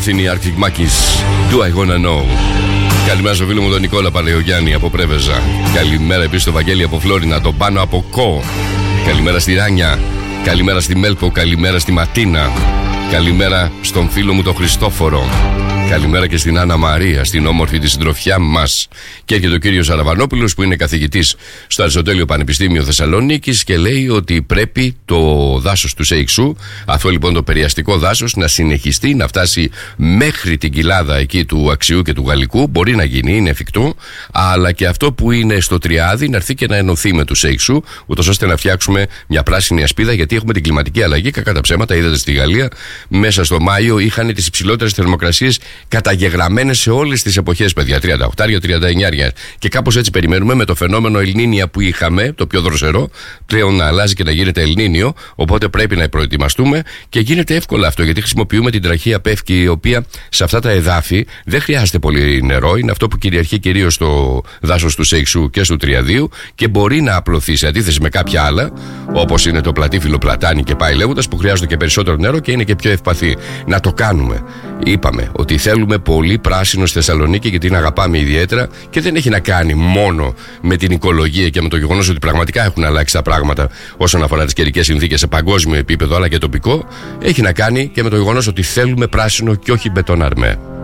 Αυτή είναι η Arctic Monkeys. Do I wanna know. Καλημέρα στο φίλο μου τον Νικόλα Παλαιογιάννη από Πρέβεζα. Καλημέρα επίσης στο Βαγγέλη από Φλόρινα, τον Πάνο από Κο. Καλημέρα στη Ράνια. Καλημέρα στη Μέλκο. Καλημέρα στη Ματίνα. Καλημέρα στον φίλο μου τον Χριστόφορο. Καλημέρα και στην Άννα Μαρία, στην όμορφη τη συντροφιά μας. Και έρχεται ο κύριος Αραβανόπουλος που είναι καθηγητής στο Αριστοτέλειο Πανεπιστήμιο Θεσσαλονίκης και λέει ότι πρέπει το δάσος του Σέιξου, αυτό λοιπόν το περιαστικό δάσος, να συνεχιστεί, να φτάσει μέχρι την κοιλάδα εκεί του Αξιού και του Γαλλικού. Μπορεί να γίνει, είναι εφικτό, αλλά και αυτό που είναι στο Τριάδι να έρθει και να ενωθεί με του Σέιξου, ούτως ώστε να φτιάξουμε μια πράσινη ασπίδα, γιατί έχουμε την κλιματική αλλαγή. Κακά τα ψέματα, είδατε στη Γαλλία, μέσα στο Μάιο είχαν τις υψηλότερες θερμοκρασίες καταγεγραμμένες σε όλες τις εποχές, παιδιά. 38-39. Και κάπως έτσι περιμένουμε με το φαινόμενο Ελνίνια που είχαμε, το πιο δροσερό, πλέον να αλλάζει και να γίνεται Ελνίνιο. Οπότε πρέπει να προετοιμαστούμε και γίνεται εύκολα αυτό, γιατί χρησιμοποιούμε την τραχία πεύκη, η οποία σε αυτά τα εδάφη δεν χρειάζεται πολύ νερό. Είναι αυτό που κυριαρχεί κυρίως στο δάσος του Σέιξου και του Τριαδίου και μπορεί να απλωθεί σε αντίθεση με κάποια άλλα, όπως είναι το πλατήφυλλο πλατάνι και πάει λέγοντας, που χρειάζονται και περισσότερο νερό και είναι και πιο ευπαθή. Να το κάνουμε. Είπαμε ότι θέλουμε πολύ πράσινο στη Θεσσαλονίκη γιατί την αγαπάμε ιδιαίτερα και δεν έχει να κάνει μόνο με την οικολογία και με το γεγονός ότι πραγματικά έχουν αλλάξει τα πράγματα όσον αφορά τις καιρικές συνθήκες σε παγκόσμιο επίπεδο αλλά και τοπικό. Έχει να κάνει και με το γεγονός ότι θέλουμε πράσινο και όχι μπετοναρμέ.